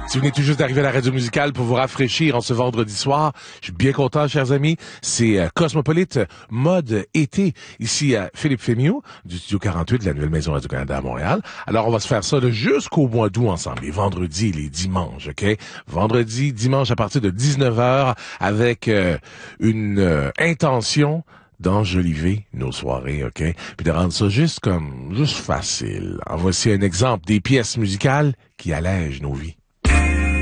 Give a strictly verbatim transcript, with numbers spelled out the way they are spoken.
Si vous venez tout juste d'arriver à la radio musicale pour vous rafraîchir en ce vendredi soir, je suis bien content, chers amis. C'est euh, Cosmopolite mode été. Ici, à Philippe Fémieux, du Studio quarante-huit de la Nouvelle Maison Radio-Canada à Montréal. Alors, on va se faire ça là, jusqu'au mois d'août ensemble, les vendredis et les dimanches, OK? Vendredi, dimanche à partir de dix-neuf heures avec euh, une euh, intention d'enjoliver nos soirées, OK? Puis de rendre ça juste comme, juste facile. En voici un exemple des pièces musicales qui allègent nos vies.